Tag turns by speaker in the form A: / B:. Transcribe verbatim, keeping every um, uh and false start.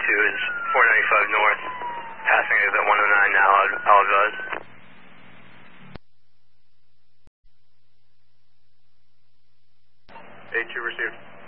A: two is four ninety-five north, passing is at one oh nine now, I'll, I'll advise.
B: A two received.